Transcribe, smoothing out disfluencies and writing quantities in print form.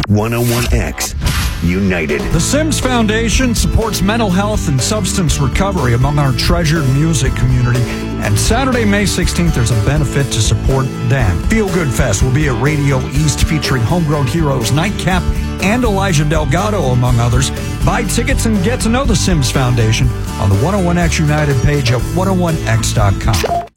101X United. The Sims Foundation supports mental health and substance recovery among our treasured music community. And Saturday, May 16th, there's a benefit to support them. Feel Good Fest will be at Radio East featuring Homegrown Heroes, Nightcap, and Elijah Delgado, among others. Buy tickets and get to know the Sims Foundation on the 101X United page at 101x.com.